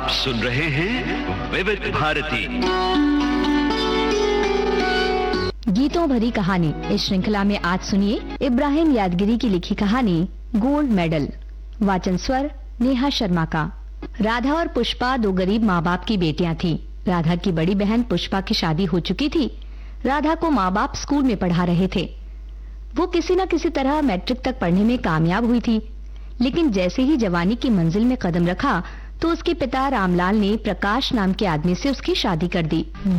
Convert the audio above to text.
आप सुन रहे हैं विविध भारती गीतों भरी कहानी। इस श्रृंखला में आज सुनिए इब्राहिम यादगिरी की लिखी कहानी गोल्ड मेडल। वाचन स्वर नेहा शर्मा का। राधा और पुष्पा दो गरीब माँ बाप की बेटियां थीं। राधा की बड़ी बहन पुष्पा की शादी हो चुकी थी। राधा को माँ बाप स्कूल में पढ़ा रहे थे। वो किसी न किसी तरह मैट्रिक तक पढ़ने में कामयाब हुई थी, लेकिन जैसे ही जवानी की मंजिल में कदम रखा तो उसके पिता रामलाल ने प्रकाश नाम के आदमी से उसकी शादी कर दी।